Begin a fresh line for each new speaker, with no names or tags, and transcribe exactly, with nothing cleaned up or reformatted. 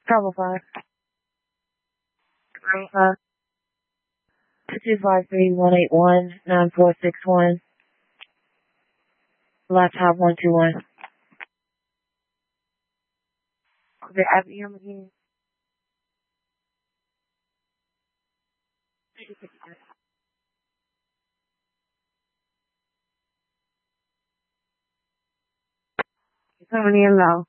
Travel five. Travel five. Two two five three one eight one nine four six one. Laptop one two one. The I B M again. Coming in low.